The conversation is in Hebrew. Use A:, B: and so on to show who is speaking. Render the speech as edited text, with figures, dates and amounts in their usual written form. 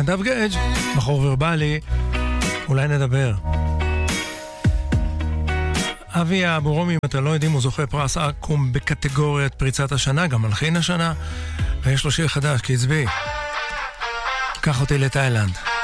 A: נדב גאג', בחור ורבלי, אולי נדבר. אבי אבורומי, אם אתם לא יודעים, הוא זוכה פרס אקו"ם בקטגוריית פריצת השנה, גם מלחין השנה, ויש לו שיר חדש, קצבי. קח אותי לתאילנד.